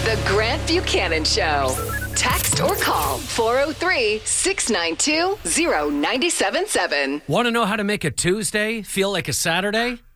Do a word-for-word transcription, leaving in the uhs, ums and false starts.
The Grant Buchanan Show. Text or call four oh three, six nine two, oh nine seven seven. Want to know how to make a Tuesday feel like a Saturday?